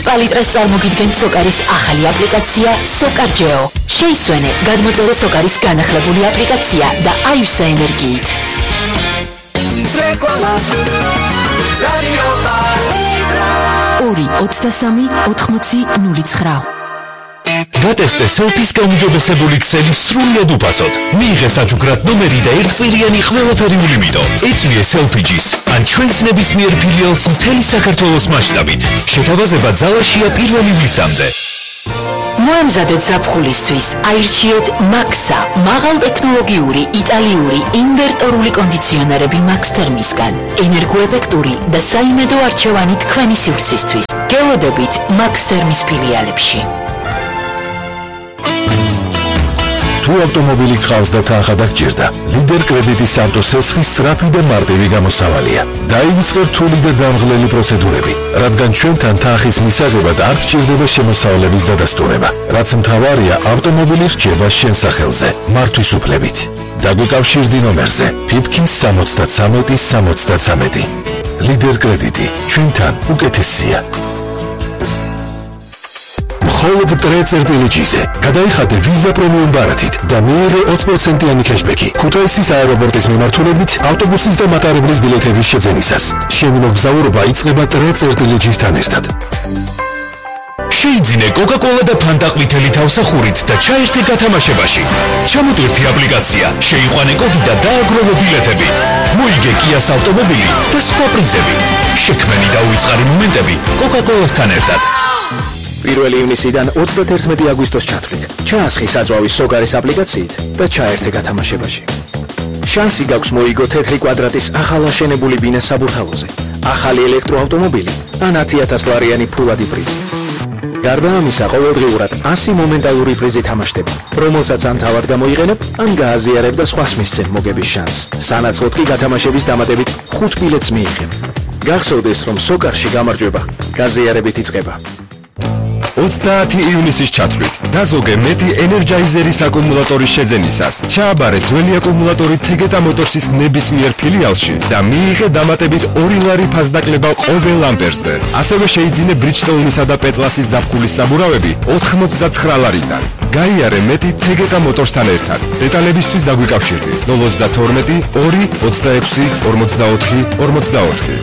პალიტრას წარმოგიდგენთ სოკარის ახალი აპლიკაცია SOCAR-GEO. შეისვენე გადმოწერე SOCAR-ის განახლებული აპლიკაცია და აივსე ენერგიით. ორი 23 80 09. გატესტე selfie-ს გაუმჯობესებული ქსელი სრულიად უფასოდ. მიიღე საჩუქრად ნომერი და ერთკვირიანი ყველაფერი ულიმიტო. ეწვიე selfie-ს ან ჩვენს ნებისმიერ ფილიალს მთელი საქართველოს მასშტაბით. შეთავაზება ძალაშია 1 ივლისამდე. მოამზადეთ ზაფხულისთვის. აირჩიეთ Max-a, მაღალტექნოლოგიური იტალიური ინვერტორული კონდიციონერები Max Thermis-გან. ენერგოეფექტური და საიმედო არჩევანი თქვენი სივრცისთვის. გელოდებით Max Thermis ფილიალებში. თუ ავტომობილი გყავს და თანხა დაგჭირდა, ლიდერ კრედიტის ავტოსესხის სწრაფი და მარტივი გამოსავალია. დაივიწყე რთული და დამღლელი პროცედურები, რადგან ჩვენთან თანხის მისაღებად არ გჭირდება შემოსავლების დადასტურება. რაც მთავარია, ავტომობილი რჩება შენ სახელზე, მართვის უფლებით. დაგვიკავშირდი ნომერზე ფიფქის 73-73. ლიდერ კრედიტი, ჩვენთან უკეთესია. მხოლოდ ტრე-წერტილეჯიზე გადაიხადე ვიზა პრემიუმ ბარათით და მიიღე 20%-იანი ქეშბექი ქუთაისის აეროპორტის მიმართულებით ავტობუსის და მატარებლის ბილეთების შეძენისას. შენი მოგზაურობა იწყება ტრე-წერტილეჯისთან ერთად. შეიძინე კოკა-კოლა და ფანტა ყვითელი თავსახურით და ჩაერთე გათამაშებაში. ჩამოტვირთი აპლიკაცია, შეიყვანე კოდი და დააგროვე ბილეთები. მოიგე კიას ავტომობილი და სხვა პრიზები. შექმენი და უიწყარი მომენტები კოკა-კოლასთან ერთად. 1 ივნისიდან 31 აგვისტოს ჩათვლით. ჩაასხი საწვავის SOCAR-ის აპლიკაციით და ჩაერთე გათამაშებაში. შანსი გაქვს მოიგო თეთრი კვადრატის ახალაშენებული ბინა საბურთალოზე, ახალი ელექტროავტომობილი ან 10,000 ლარიანი ფულადი პრიზი. გარდა ამისა, ყოველდღიურად 100 მომენტალური პრიზი თამაშდება, რომელსაც ან თავად გამოიყენებ, ან გააზიარებ და სხვას მისცემ მოგების შანსს. სანაცვლოდ კი გათამაშების დამატებით 5 ბილეთს მიიღებ. გახსოვდეს, რომ SOCAR-ში გამარჯვება გაზიარებით იწყება. 30 ივნისის ჩათვლით დაზოგე მეტი ენერჯაიზერის აკუმულატორის შეძენისას. ჩააბარე ძველი აკუმულატორი თეგეტა მოტორსის ნებისმიერ ფილიალში და მიიღე დამატებით 2 ლარი ფასდაკლება ყოველ ამპერზე. ასევე შეიძინე Bridgestone-ისა და Petlas-ის ზაფხულის საბურავები 89 ლარიდან. გაიარე მეტი თეგეტა მოტორსთან ერთად. დეტალებისთვის დაგვიკავშირდი 032 2 26 44 44.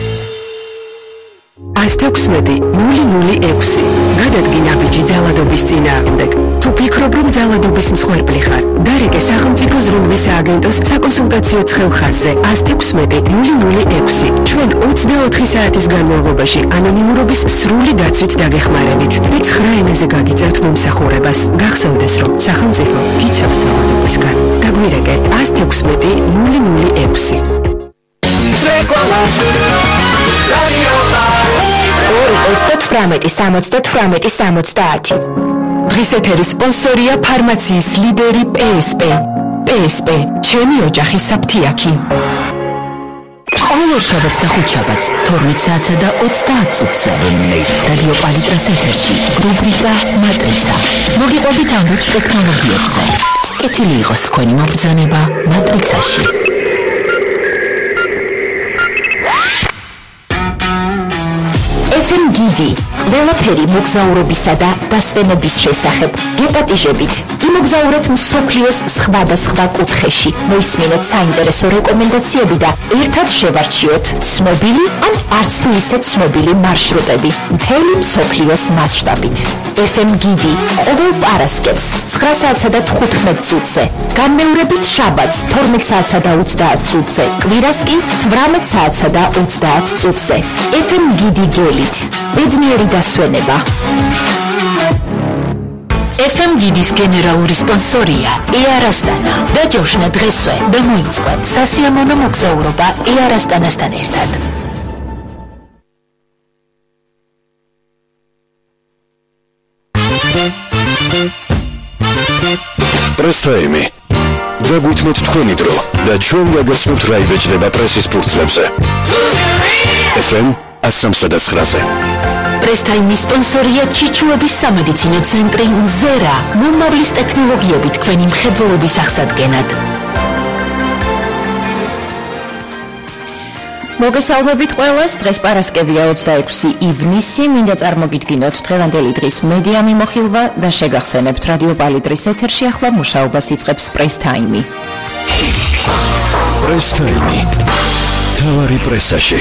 116-006. გადადგინე ბიჭი ძალადობის წინააღმდეგ. თუ ფიქრობ, რომ ძალადობის მსხვერპლი ხარ, დარეკე სახელმწიფო ზრუნვის სააგენტოს საკონსულტაციო ცხელხაზზე 116-006. ჩვენ 24 საათის განმავლობაში ანონიმურობის სრული დაცვით დაგეხმარებით და 9 ენაზე გაგიწევთ მომსახურებას. გახსოვდეს, რომ სახელმწიფო გიცავს ძალადობისგან. დაგვირეკე 116-006. 2-18-70-70. დღის ეთერის სპონსორია ფარმაციის ლიდერი PSP. PSP, ჩემი ოჯახის საფთიაქი. ყოველ შაბათს და ხუთშაბათს 12 საათსა და 30 წუთზე რადიო პალიტრას ეთერში რუბრიკა მატრიცა. მოგიყვებით ამბებს ტექნოლოგიებზე. კეთილი იყოს თქვენი მობრძანება მატრიცაში. FM გიდი, ყველაფერი მოგზაურობისა და დასვენების შესახებ. გეპატიჟებით, იმოგზაურეთ მსოფლიოს სხვადასხვა კუთხეში. მოისმინეთ საინტერესო რეკომენდაციები და ერთად შევარჩიოთ ცნობილი ან არც თუ ისე ცნობილი მარშრუტები მთელი მსოფლიოს მასშტაბით. FM გიდი ყოველ პარასკევს 9 საათსა და 15 წუთზე. განმეორებით შაბათს 12 საათსა და 30 წუთზე. კვირას კი 18 საათსა და 30 წუთზე. FM გიდი გელით. ბედნიერი დასვენება. FM გიდის გენერალური სპონსორია Air Astana. დაჯავშნა დღესვე და მოიწყო სასიამოვნო მოგზაურობა Air Astana-სთან ერთად. პრესტაიმი. დაგვითმოთ თქვენი დრო და ჩვენ გაგაცნობთ რა იბეჭდება პრესის ფურცლებზე. FM 103-ზე. პრესტაიმის სპონსორია ჩიჩუების სამედიცინო ცენტრი მზერა. მომავლის ტექნოლოგიები თქვენი მხედველობის აღსადგენად. მოგესალმებით ყველას, დღეს პარასკევია 26 ივნისი, მინდა წარმოგიდგინოთ დღევანდელი დღის მედია მიმოხილვა და შეგახსენებთ რადიო პალიტრის ეთერში ახლა მუშაობას იწყებს პრეს ტაიმი. პრეს ტაიმი. თავარი პრესაში.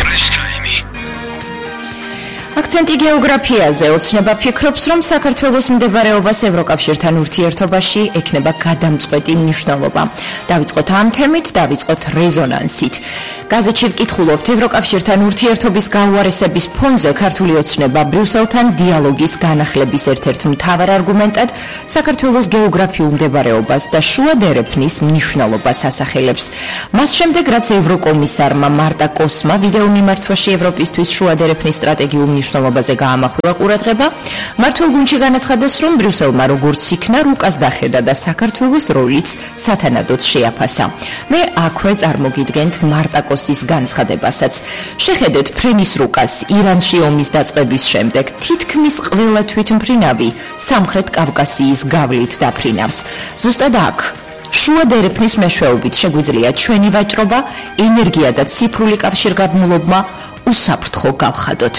აქცენტი გეოგრაფიაზე. ოცნება ფიქრობს, რომ საქართველოს მდებარეობას ევროკავშირთან ურთიერთობაში ექნება გადამწყვეტი მნიშვნელობა. დავიწყოთ ამ თემით, დავიწყოთ რეზონანსით. გაზეთში ვკითხულობთ, ევროკავშირთან ურთიერთობის გაუარესების ფონზე ქართული ოცნება ბრიუსელთან დიალოგის განახლების ერთ-ერთ მთავარ არგუმენტად საქართველოს გეოგრაფიულ მდებარეობას და შუა დერეფნის მნიშვნელობას ასახელებს. მას შემდეგ, რაც ევროკომისარმა მარტა კოსმა ვიდეო მიმართვაში ევროპისთვის შუა დერეფნის სტრატეგიულ მნიშვნელობაზე გაამახვილა ყურადღება, მმართველ გუნდში განაცხადეს, რომ ბრიუსელმა როგორც იქნა რუკას დახედა და საქართველოს როლიც სათანადოდ შეაფასა. მე აქვე წარმოგიდგენთ მარტა კოსის განცხადებასაც. შეხედეთ ფრენის რუკას ირანში ომის დაწყების შემდეგ თითქმის ყველა თვითმფრინავი სამხრეთ კავკასიის გავლით დაფრინავს. ზუსტად აქ შუა დერეფნის მეშვეობით შეგვიძლია ჩვენი ვაჭრობა, ენერგია და ციფრული კავშირგაბმულობა უსაფრთხო გავხადოთ.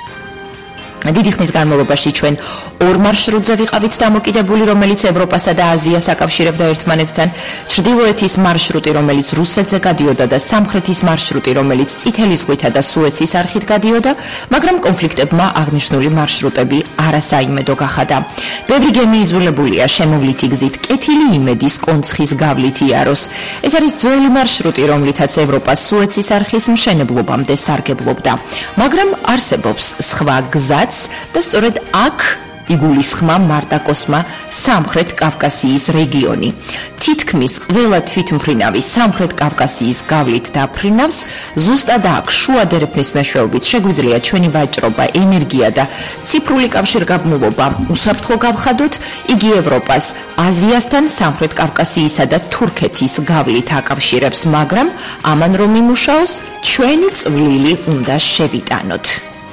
დიდი ხნის განმავლობაში ჩვენ ორ მარშრუტზე ვიყავით დამოკიდებული, რომელიც ევროპასა და აზიას აკავშირებდა ერთმანეთთან, ჩრდილოეთის მარშრუტი, რომელიც რუსეთზე გადიოდა და სამხრეთის მარშრუტი, რომელიც წითელი ზღვითა და სუეცის არხით გადიოდა, მაგრამ კონფლიქტებმა აღნიშნული მარშრუტები არასაიმედო გახადა. ბევრი გემი იძულებულია შემოვლითი გზით კეთილი იმედის კონცხის გავლით იაროს. ეს არის ძველი მარშრუტი, რომლითაც ევროპა სუეცის არხის მშენებლობამდე სარგებლობდა, მაგრამ არსებობს სხვა გზაც და სწორედ აქ იგულისხმა მარტა კოსმა სამხრეთ კავკასიის რეგიონი. თითქმის ყველა თვითმფრინავი სამხრეთ კავკასიის გავლით დაფრინავს, ზუსტად აქ შუა დერეფნის მეშვეობით შეგვიძლია ჩვენი ვაჭრობა, ენერგია და ციფრული კავშირგაბმულობა უსაფრთხო გავხადოთ. იგი ევროპას აზიასთან, სამხრეთ კავკასიისა და თურქეთის გავლით აკავშირებს, მაგრამ ამან რომ იმუშაოს, ჩვენი წვლილი უნდა შევიტანოთ.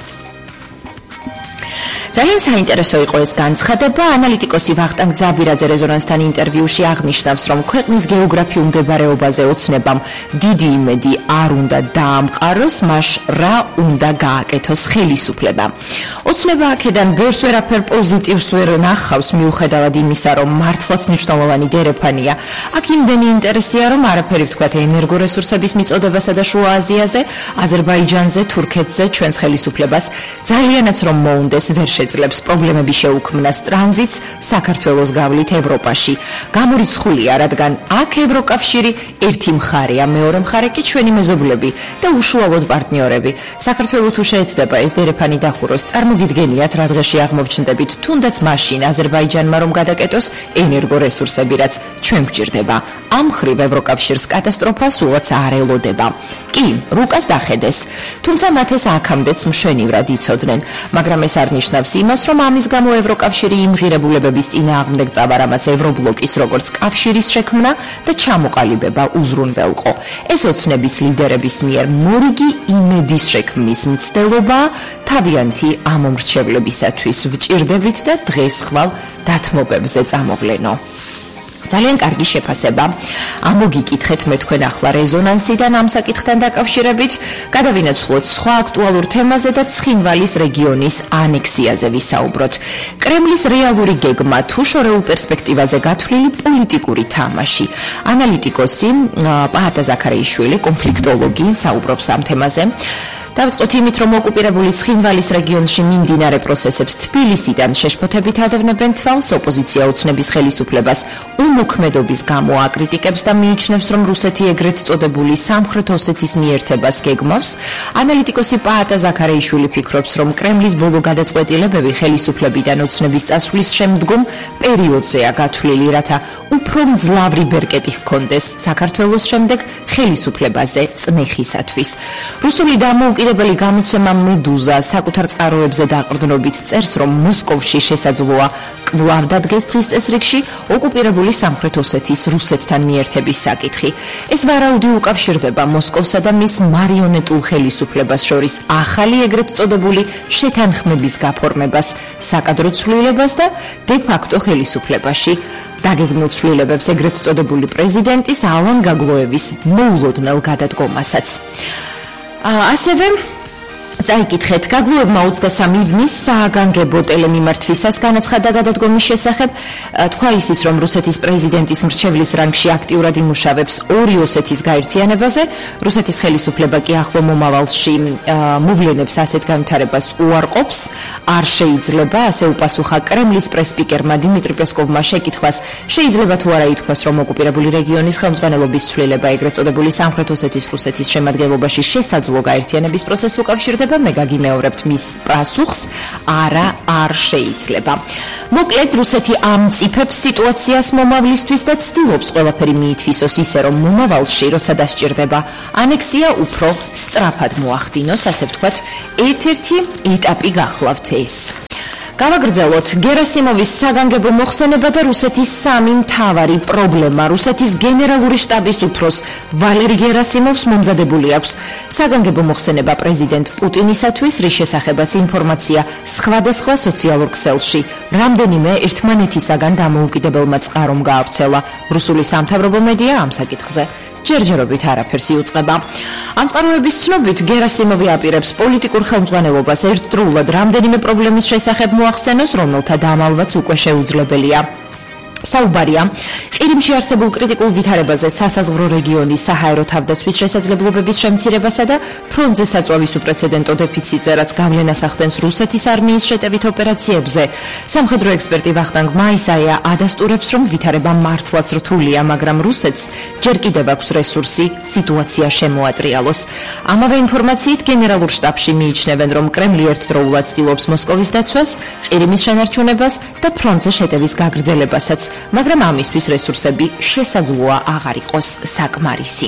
ძალიან საინტერესო იყო ეს განცხადება. ანალიტიკოსი ვახტანგ ძაბირაძე რეზონანსთან ინტერვიუში აღნიშნავს, რომ ქვეყნის გეოგრაფიულ მდებარეობაზე ოცნებამ დიდი იმედი არ უნდა დაამყაროს, მას რა უნდა გააკეთოს ხელისუფლება. ოცნება აქედან ბევრს ვერაფერ პოზიტივს ვერ ნახავს, მიუხედავად იმისა, რომ მართლაც მნიშვნელოვანი დერეფანია. აქ იმდენი ინტერესია, რომ არაფერი ვთქვათ ენერგორესურსების მიწოდებასა და შუა აზიაზე, აზერბაიჯანზე, თურქეთზე ჩვენს ხელისუფლებას ძალიანაც რომ მოუნდეს ვერ შეძლებს პრობლემები შეუქმნას ტრანზიტს საქართველოს გავლით ევროპაში. გამორიცხულია, რადგან აქ ევროკავშირი ერთი მხარეა, მეორე მხარე კი ჩვენი მეზობლები და უშუალოდ პარტნიორები. საქართველოს თუ შეეცდება ეს დერეფანი დახუროს, წარმოგიდგენიათ რა დღეში აღმოჩნდებით, თუნდაც მაშინ აზერბაიჯანმა რომ გადაკეტოს ენერგორესურსები, რაც ჩვენ გვჭირდება. ამ ხრივ ევროკავშირს კატასტროფა სულაც არ ელოდება. კი, რუკას დახედეს, თუმცა მათ ეს აქამდეც მშვენივრად იცოდნენ, მაგრამ ეს არ ნიშნავს იმას, რომ ამის გამო ევროკავშირი იმ ღირებულებების წინააღმდეგ წავა, რამაც ევრობლოკის როგორც კავშირის შექმნა და ჩამოყალიბება უზრუნველყო. ეს ოცნების ლიდერების მიერ მორიგი იმედის შექმნის მცდელობა თავიანთი ამომრჩევლებისათვის ვჭირდებით და დღეს ხვალ დათმობებზე წამოვლენო. ძალიან კარგი შეფასება. ამოგიკითხეთ მე თქვენ ახლა რეზონანსიდან ამ საკითხთან დაკავშირებით, გადავინაცვლოთ სხვა აქტუალურ თემაზე და ცხინვალის რეგიონის ანექსიაზე ვისაუბროთ. კრემლის რეალური გეგმა თუ შორეულ პერსპექტივაზე გათვლილი პოლიტიკური თამაში. ანალიტიკოსი პაატა ზაქარეიშვილი, კონფლიქტოლოგი, საუბრობს ამ თემაზე. დავიწყოთ იმით, რომ ოკუპირებული ცხინვალის რეგიონში მიმდინარე პროცესებს თბილისიდან შეშფოთებით ადევნებენ თვალს, ოპოზიცია ოცნების ხელისუფლებას უმოქმედობის გამო აკრიტიკებს და მიიჩნევს, რომ რუსეთი ეგრეთ წოდებული სამხრეთ ოსეთის მიერთებას გეგმავს. ანალიტიკოსი პაატა ზაქარეიშვილი ფიქრობს, რომ კრემლის ბოლო გადაწყვეტილებები ხელისუფლებიდან ოცნების წასვლის შემდგომ პერიოდზეა გათვლილი, რათა უფრო მძლავრი ბერკეტი ჰქონდეს საქართველოს შემდეგ ხელისუფლებაზე წნეხისათვის. რუსული დამოუკიდებელი გამოცემა მედუზა საკუთარ წყაროებზე დაყრდნობით წერს, რომ მოსკოვში შესაძლოა კვლავ დადგეს დღის წესრიგში ოკუპირებული სამხრეთ ოსეთის რუსეთთან მიერთების საკითხი. ეს ვარაუდი უკავშირდება მოსკოვსა და მის მარიონეტულ ხელისუფლებას შორის ახალი ეგრეთ წოდებული შეთანხმების გაფორმებას, საკადრო ცვლილებას და დე-ფაქტო ხელისუფლებაში დაგეგმილ ცვლილებებს ეგრეთ წოდებული პრეზიდენტის ალან გაგლოევის მოულოდნელ გადადგომასაც. ასევე წაიკითხეთ, გაგლუებმა 23 ივნის სააგანგებო ტელემიმართვისას განაცხადა გადადგომის შესახებ, თქვა ისიც, რომ რუსეთის პრეზიდენტის მრჩევლის რანგში აქტიურად იმუშავებს ორი ოსეთის გაერთიანებაზე, რუსეთის ხელისუფლება კი ახლო მომავალში მოვლენებს ასეთ განვითარებას უარყოფს, არ შეიძლება, ასე უპასუხა კრემლის პრესპიკერმა დიმიტრი პესკოვმა შეკითხვას, შეიძლება თუ არა ითქვას, რომ ოკუპირებული რეგიონის ხელმძღვანელობის ცვლილება, ეგრეთ წოდებული სამხრეთ ოსეთის რუსეთის შემადგენლობაში შესაძლო გაერთიანების პროცესს უკავშირდება. მე გაგიმეორებთ მის პასუხს, არა, არ შეიძლება. მოკლედ, რუსეთი ამწიფებს სიტუაციას მომავლისთვის და ცდილობს ყველაფერი მიითვისოს ისე, რომ მომავალში, როცა დასჭირდება ანექსია, უფრო სწრაფად მოახდინოს, ასე ვთქვათ, ერთ-ერთი ეტაპი გახლავთ ეს. გავაგრძელოთ გერასიმოვის საგანგებო მოხსენება და რუსეთის სამი მთავარი პრობლემა. რუსეთის გენერალური შტაბის უფროს ვალერი გერასიმოვს მომზადებული აქვს საგანგებო მოხსენება პრეზიდენტ პუტინისათვის, რის შესახებაც ინფორმაცია სხვადასხვა სოციალურ ქსელში. რამდენიმე ერთმანეთისაგან დამოუკიდებელმა წყარომ გაავრცელა. რუსული სამთავრობო მედია ამ საკითხზე ჯერჯერობით არაფერს იუწყება. ამ წყაროების ცნობით, გერასიმოვი აპირებს პოლიტიკურ ხელმძღვანელობას ერთდროულად რამდენიმე პრობლემის შესახებ მოახსენოს, რომელთა დამალვაც უკვე შეუძლებელია. საუბარია ყირიმში არსებულ კრიტიკულ ვითარებაზე, სასაზღვრო რეგიონის საჰაერო თავდაცვის შესაძლებლობების შემცირებასა და ფრონტზე საწვავის უპრეცედენტო დეფიციტზე, რაც გავლენას ახდენს რუსეთის არმიის შეტევით ოპერაციებზე. სამხედრო ექსპერტი ვახტანგ მაისაია ადასტურებს, რომ ვითარება მართლაც რთულია, მაგრამ რუსეთს ჯერ კიდევ აქვს რესურსი სიტუაცია შემოატრიალოს. ამავე ინფორმაციით გენერალურ შტაბში მიიჩნევენ, რომ კრემლი ერთდროულად ცდილობს მოსკოვის დაცვას, ყირიმის შენარჩუნებას და ფრონტზე შეტევის გაგრძელებასაც. მაგრამ ამისთვის რესურსები შესაძლოა აღარ იყოს საკმარისი.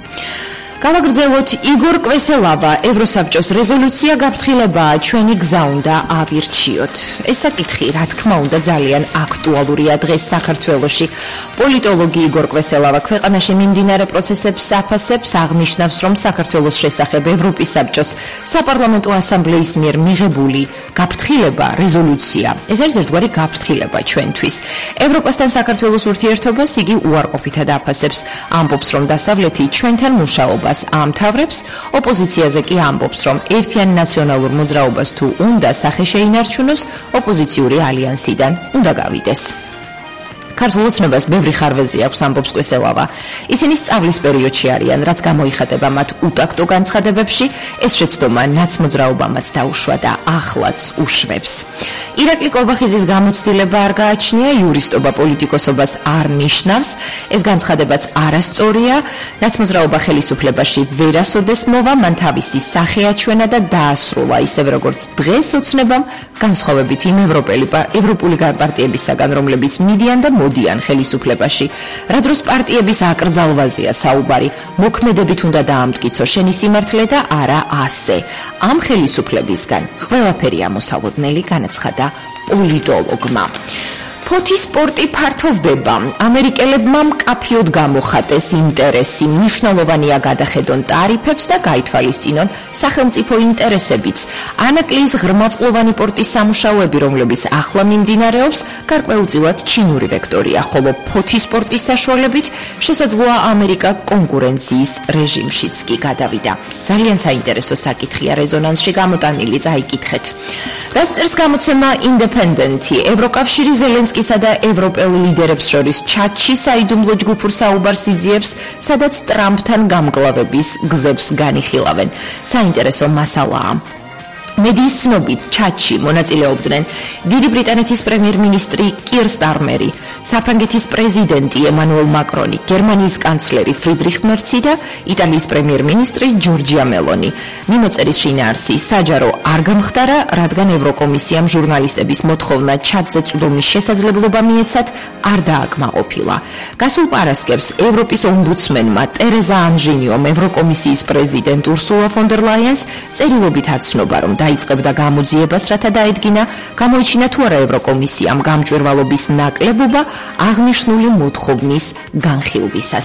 გავაგრძელოთ იგორ კვესელავა, ევროსაბჭოს რეზოლუცია გაფრთხილებაა, ჩვენი გზა უნდა ავირჩიოთ. ეს საკითხი, რა თქმა უნდა, ძალიან აქტუალურია დღეს საქართველოში. პოლიტოლოგი იგორ კვესელავა ქვეყანაში მიმდინარე პროცესებს აფასებს, აღნიშნავს, რომ საქართველოს შესახებ ევროპის საბჭოს საპარლამენტო ასამბლეის მიერ მიღებული გაფრთხილება, რეზოლუცია, ეს არის ერთგვარი გაფრთხილება ჩვენთვის. ევროპასთან საქართველოს ურთიერთობას იგი უარყოფითად აფასებს, ამბობს, რომ დასავლეთი ჩვენთან მუშაობს ამთავრებს, ოპოზიციაზე კი ამბობს, რომ ერთიანი ნაციონალურ მოძრაობას თუ უნდა სახე შეინარჩუნოს, ოპოზიციური ალიანსიდან უნდა გავიდეს. ქართულ ოცნებას ბევრი ხარვეზი აქვს, ამბობს კვესელავა. ისინი სწავლის პერიოდში არიან, რაც გამოიხატება მათ უტაქტო განცხადებებში, ეს შეცდომა ნაცმოძრაობამაც დაუშვა და ახლაც უშვებს. ირაკლი კორბახიძის გამოცდილება არ გააჩნია, იურისტობა პოლიტიკოსობას არ ნიშნავს, ეს განცხადებაც არასწორია, ნაცმოძრაობა ხელისუფლებაში ვერასოდეს მოვა, მან თავისი სახე აჩვენა და დაასრულა, ისევე როგორც დღეს ოცნებამ, განსხვავებით იმ ევროპული პარტიებისაგან, რომლებიც მიდიან და მოდიან ხელისუფლებაში. რა დროს პარტიების აკრძალვაზეა საუბარი, მოქმედებით უნდა დაამტკიცო შენი სიმართლე და არა ასე. ამ ხელისუფლებისგან ყველაფერი ამოსალოდნელი, განაცხადა პოლიტოლოგმა. ფოთი სპორტი ფართოვდება. ამერიკელებმა მკაფიოდ გამოხატეს ინტერესი, მნიშვნელოვანია გადახედონ ტარიფებს და გაითვალისწინონ სახელმწიფო ინტერესებიც. ანაკლიის ღრმაწყლოვანი პორტის სამუშაოები, რომლებიც ახლა მიმდინარეობს, გარკვეულწილად ჩინური ვექტორია, ხოლო ფოთი სპორტის საშუალებით შესაძლოა ამერიკა კონკურენციის რეჟიმშიც კი გადავიდა. ძალიან საინტერესო საკითხია, რეზონანსში გამოტანილი, წაიკითხეთ. რას წერს გამოცემა ინდეპენდენტი? ევროკავშირი ზელენსკისა და ევროპელ ლიდერებს შორის ჩატში საიდუმლო ჯგუფურ საუბარს იძიებს, სადაც ტრამპთან გამკლავების გზებს განიხილავენ. საინტერესო მასალაა. მედიის ცნობით ჩატში მონაწილეობდნენ დიდი ბრიტანეთის პრემიერ-მინისტრი კირ სტარმერი, საფრანგეთის პრეზიდენტი ემანუელ მაკრონი, გერმანიის კანცლერი ფრიდრიხ მერცი და იტალიის პრემიერ-მინისტრი ჯორჯია მელონი. მიმოწერის შინაარსი საჯარო არ გამხდარა, რადგან ევროკომისიამ ჟურნალისტების მოთხოვნა ჩატზე წვდომის შესაძლებლობა მიეცათ, არ დააკმაყოფილა. გასულ პარასკევს ევროპის ომბუდსმენმა ტერეზა ანჟინიომ ევროკომისიის პრეზიდენტ ურსულა ფონ დერ ლაიენს წერილობით აცნობა, რომ დაიწყებდა გამოძიებას, რათა დაედგინა, გამოიჩინა თუ არა ევროკომისიამ გამჭვირვალობის ნაკლებობა აღნიშნული მოთხოვნის განხილვისას.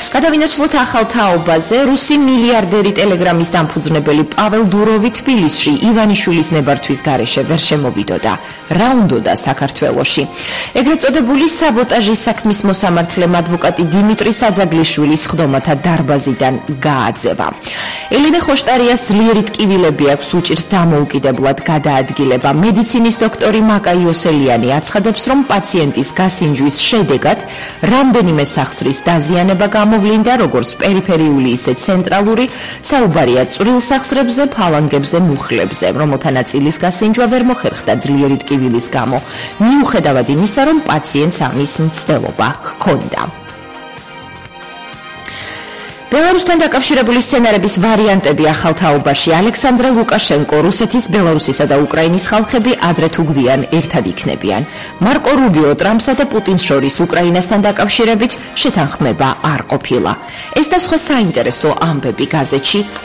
გადავინაცვლოთ ახალ თაობაზე. რუსი მილიარდერი ტელეგრამის დამფუძნებელი პაվել დუროვი თბილისში ივანიშვილის ნებართვის გარეშე ვერ შემოვიდოდა. რა უნდოდა საქართველოში? ეგრეთ წოდებული საბოტაჟის საქმის მოსამართლემ ადვოკატი დიმიტრი საძაგლიშვილის ხდომათა დარბაზიდან გააძევა. ელენე ხოშტარიას ძლიერი ტკივილები აქვს, უჭირს დამოუკიდებლად გადაადგილება. მედიცინის დოქტორი მაკა იოსელიანი აცხადებს, რომ პაციენტის გასინჯვის შედეგად რამდენიმე სახსრის დაზიანება გამოვლინდა, როგორც პერიფერიული, ისე ცენტრალური, საუბარია წვრილ სახსრებზე, ფალანგებზე, მუხლებზე, რომელთა ნაწილის გასინჯვა ვერ მოხერხდა ძლიერი ტკივილის გამო, მიუხედავად იმისა, რომ პაციენტს ამის მცდელობა ჰქონდა. ბელარუსთან დაკავშირებული სცენარების ვარიანტები ახალ თაობაში. ალექსანდრე ლუკაშენკო, რუსეთის, ბელარუსისა და უკრაინის ხალხები ადრე თუ გვიან ერთად იქნებიან. მარკო რუბიო, ტრამპსა და პუტინს შორის უკრაინასთან დაკავშირებით შეთანხმება არ ყოფილა. ეს და სხვა საინტერესო ამბები გაზეთში